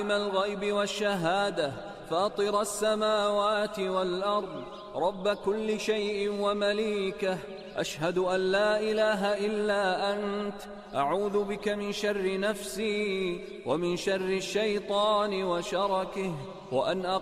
الغيب والشهادة فاطر السماوات والأرض رب كل شيء ومليكه أشهد أن لا إله إلا أنت أعوذ بك من شر نفسي ومن شر الشيطان وشركه وأن